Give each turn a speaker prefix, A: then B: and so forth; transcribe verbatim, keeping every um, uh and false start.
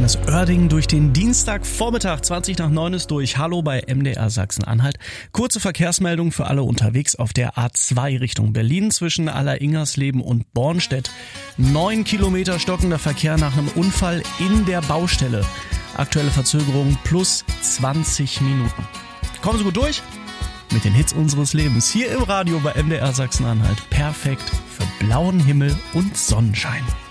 A: aus Oerding durch den Dienstagvormittag. zwanzig nach neun ist durch. Hallo bei M D R Sachsen-Anhalt. Kurze Verkehrsmeldung für alle unterwegs auf der A zwei Richtung Berlin zwischen Alleringersleben und Bornstedt. Neun Kilometer stockender Verkehr nach einem Unfall in der Baustelle. Aktuelle Verzögerung plus zwanzig Minuten. Kommen Sie gut durch mit den Hits unseres Lebens. Hier im Radio bei M D R Sachsen-Anhalt. Perfekt für blauen Himmel und Sonnenschein.